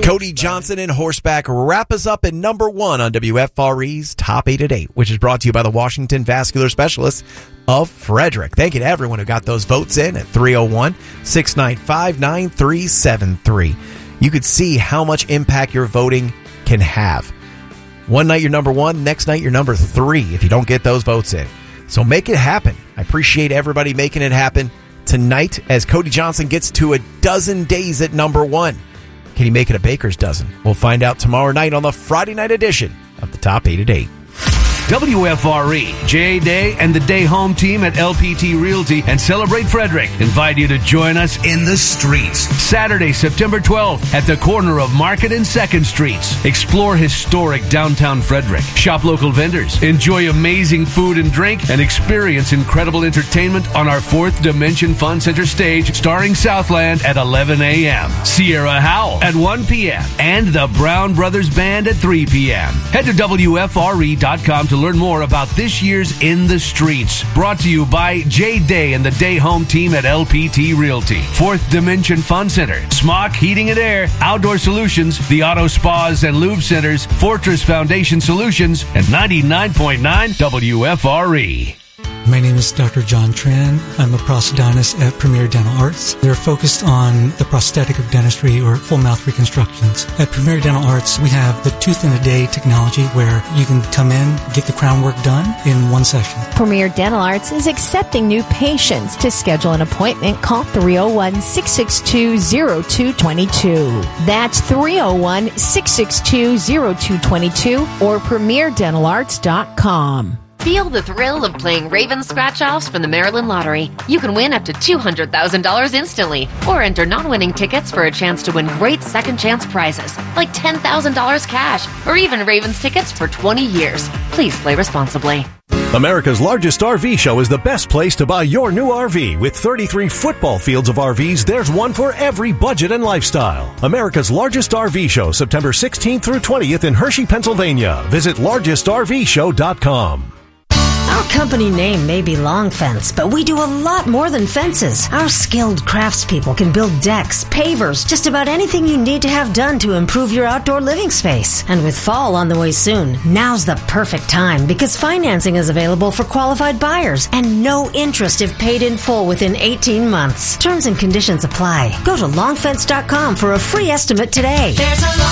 Cody Johnson and Horseback wrap us up in number 1 on WFRE's Top 8 at 8, which is brought to you by the Washington Vascular Specialists of Frederick. Thank you to everyone who got those votes in at 301-695-9373. You could see how much impact your voting can have. One night you're number 1, next night you're number 3 if you don't get those votes in. So make it happen. I appreciate everybody making it happen tonight as Cody Johnson gets to a dozen days at number 1. Can he make it a baker's dozen? We'll find out tomorrow night on the Friday night edition of the Top 8 at 8. WFRE, Jay Day, and the Day Home team at LPT Realty and Celebrate Frederick invite you to join us in the streets. Saturday, September 12th at the corner of Market and 2nd Streets. Explore historic downtown Frederick. Shop local vendors. Enjoy amazing food and drink and experience incredible entertainment on our 4th Dimension Fun Center stage starring Southland at 11 a.m. Sierra Howell at 1 p.m. and the Brown Brothers Band at 3 p.m. Head to WFRE.com to learn more about this year's In the Streets. Brought to you by Jay Day and the Day Home team at LPT Realty. 4th Dimension Fun Center, Smock Heating and Air, Outdoor Solutions, the Auto Spas and Lube Centers, Fortress Foundation Solutions, and 99.9 WFRE. My name is Dr. John Tran. I'm a prosthodontist at Premier Dental Arts. They're focused on the prosthetic of dentistry or full mouth reconstructions. At Premier Dental Arts, we have the Tooth in a Day technology where you can come in, get the crown work done in one session. Premier Dental Arts is accepting new patients. To schedule an appointment, call 301-662-0222. That's 301-662-0222 or premierdentalarts.com. Feel the thrill of playing Ravens scratch-offs from the Maryland Lottery. You can win up to $200,000 instantly, or enter non-winning tickets for a chance to win great second-chance prizes, like $10,000 cash, or even Ravens tickets for 20 years. Please play responsibly. America's largest RV show is the best place to buy your new RV. With 33 football fields of RVs, there's one for every budget and lifestyle. America's largest RV show, September 16th through 20th in Hershey, Pennsylvania. Visit largestrvshow.com. Our company name may be Long Fence, but we do a lot more than fences. Our skilled craftspeople can build decks, pavers, just about anything you need to have done to improve your outdoor living space. And with fall on the way soon, now's the perfect time because financing is available for qualified buyers and no interest if paid in full within 18 months. Terms and conditions apply. Go to longfence.com for a free estimate today.